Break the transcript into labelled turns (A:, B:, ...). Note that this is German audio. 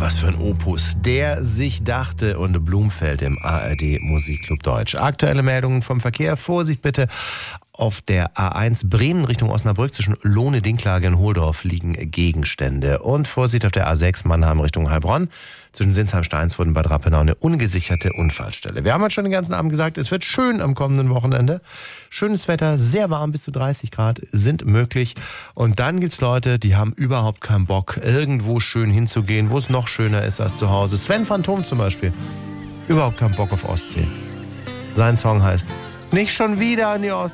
A: Was für ein Opus, der sich dachte, und Blumfeld im ARD Musikclub Deutsch. Aktuelle Meldungen vom Verkehr. Vorsicht bitte. Auf der A1 Bremen Richtung Osnabrück zwischen Lohne-Dinklage und Hohldorf liegen Gegenstände. Und Vorsicht auf der A6 Mannheim Richtung Heilbronn. Zwischen Sinsheim-Steinswurden bei Rappenau eine ungesicherte Unfallstelle. Wir haben heute schon den ganzen Abend gesagt, es wird schön am kommenden Wochenende. Schönes Wetter, sehr warm, bis zu 30 Grad sind möglich. Und dann gibt's Leute, die haben überhaupt keinen Bock, irgendwo schön hinzugehen, wo es noch schöner ist als zu Hause. Sven Phantom zum Beispiel. Überhaupt keinen Bock auf Ostsee. Sein Song heißt Nicht schon wieder an die Ostsee.